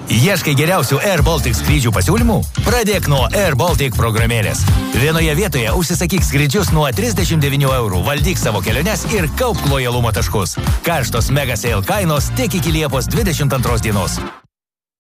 Ieškai geriausių Air Baltic skrydžių pasiūlymų? Pradėk nuo Air Baltic programėlės. Vienoje vietoje užsisakyk skrydžius nuo 39 €, valdyk savo keliones ir kaupk lojalumo taškus. Karštos mega sale kainos tik iki Liepos 22 dienos.